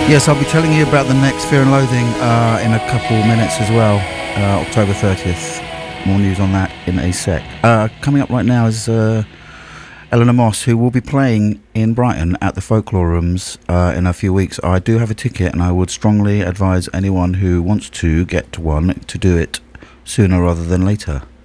Yes, I'll be telling you about the next Fear and Loathing in a couple minutes as well. October 30th. More news on that in a sec. Coming up right now is Eleanor Moss, who will be playing in Brighton at the Folklore Rooms in a few weeks. I do have a ticket, and I would strongly advise anyone who wants to get one to do it sooner rather than later.